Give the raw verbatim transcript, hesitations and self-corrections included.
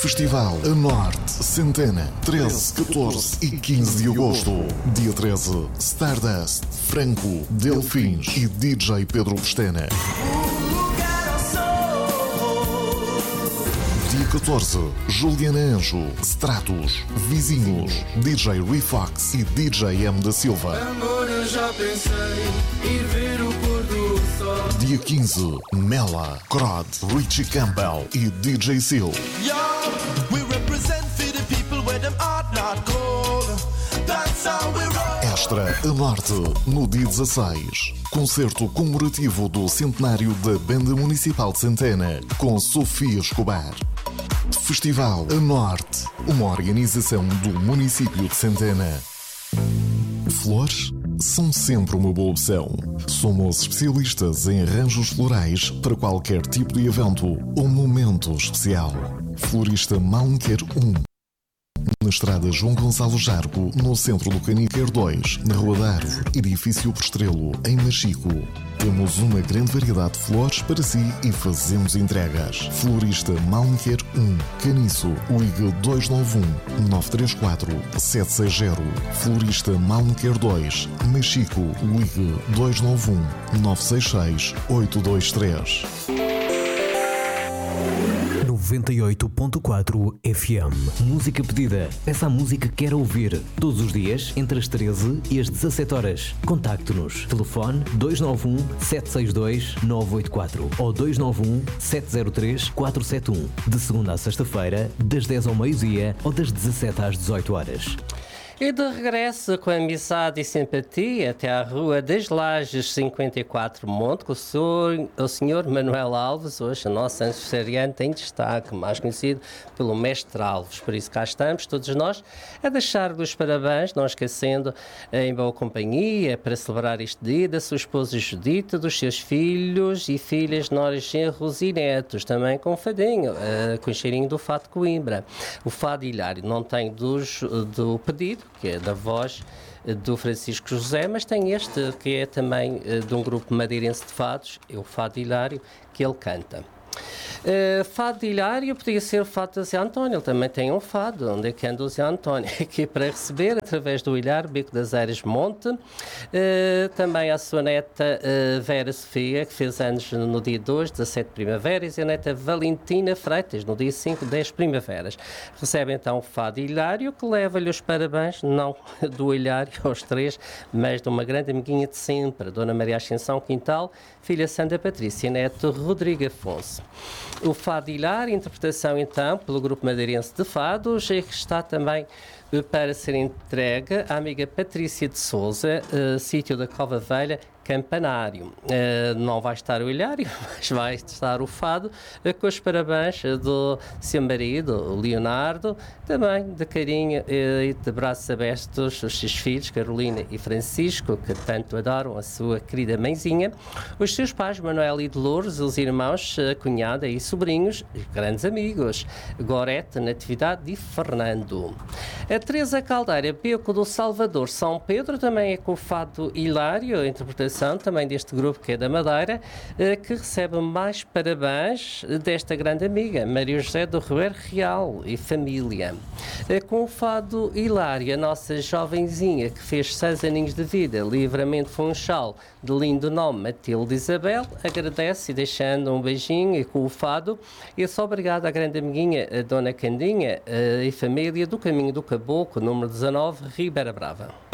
Festival a Norte Centena, treze, catorze e quinze de agosto. Dia treze, Stardust, Franco, Delfins e D J Pedro Pestana. Dia catorze, Juliana Anjo, Stratos, Vizinhos, D J Refox e D J M da Silva. Amor, eu já pensei ir ver o pôr do sol. Dia quinze, Mela, Crod, Richie Campbell e D J Seal. Yo, we represent for the people where them heart not cold. That's how we roll. Extra a Norte, no dia dezasseis. Concerto comemorativo do centenário da Banda Municipal de Centena, com Sofia Escobar. Festival a Norte, uma organização do município de Centena. Flores são sempre uma boa opção. Somos especialistas em arranjos florais para qualquer tipo de evento ou momento especial. Florista Malunquer um. Na estrada João Gonçalo Jargo, no centro do Caniqueiro dois, na Rua da Árvore, edifício por Estrelo, em Machico. Temos uma grande variedade de flores para si e fazemos entregas. Florista Malunquer um, Caniço, ligue dois nove um, nove três quatro, sete seis zero. Florista Malunquer dois, Machico, ligue dois nove um, nove seis seis, oito dois três. noventa e oito ponto quatro F M. Música pedida. Peça a música que quer ouvir. Todos os dias, entre as treze e as dezassete horas. Contacte-nos. Telefone dois nove um, sete seis dois, nove oito quatro ou dois nove um, sete zero três, quatro sete um. De segunda a sexta-feira, das dez ao meio-dia ou das dezassete às dezoito horas. E de regresso com amizade e simpatia até à Rua das Lajes cinquenta e quatro Monte, com o senhor, o senhor Manuel Alves, hoje a nossa aniversariante em destaque, mais conhecido pelo Mestre Alves. Por isso cá estamos, todos nós, a deixar-lhe os parabéns, não esquecendo, em boa companhia, para celebrar este dia, da sua esposa Judita, dos seus filhos e filhas Noras Genros e Netos, também com o fadinho, uh, com o cheirinho do Fado de Coimbra. O Fado Hilário não tem dos, do pedido, que é da voz do Francisco José, mas tem este que é também de um grupo madeirense de fados, é o Fado Hilário, que ele canta. Uh, fado de Hilário podia ser o fado de Zé António, ele também tem um fado, onde é que anda o Zé António, aqui para receber, através do Hilário, Bico das Eiras Monte, uh, também a sua neta uh, Vera Sofia, que fez anos no dia dois, dezassete primaveras, e a neta Valentina Freitas, no dia cinco, dez primaveras. Recebe então o fado Hilário, que leva-lhe os parabéns, não do Hilário aos três, mas de uma grande amiguinha de sempre, Dona Maria Ascensão Quintal, filha Santa Patrícia, neto Rodrigo Afonso. O Fado Hilário, interpretação então pelo grupo madeirense de fados, é que está também para ser entregue à amiga Patrícia de Souza, uh, sítio da Cova Velha, Campanário. Uh, não vai estar o Hilário, mas vai estar o Fado, uh, com os parabéns do seu marido, o Leonardo, também de carinho uh, e de braços abertos, os seus filhos, Carolina e Francisco, que tanto adoram a sua querida mãezinha, os seus pais, Manuel e Dolores, os irmãos, a cunhada e sobrinhos, e grandes amigos, Gorete, Natividade e Fernando. A Teresa Caldeira, Beco do Salvador, São Pedro, também é com o Fado Hilário, a interpretação também deste grupo que é da Madeira, que recebe mais parabéns desta grande amiga, Maria José do Ribeiro Real e família. Com o Fado Hilário, a nossa jovenzinha que fez seis aninhos de vida, Livramento Funchal, de lindo nome, Matilde Isabel, agradece e deixando um beijinho e com o Fado, e só obrigado à grande amiguinha, a Dona Candinha e família do Caminho do Caboclo, número dezanove, Ribeira Brava.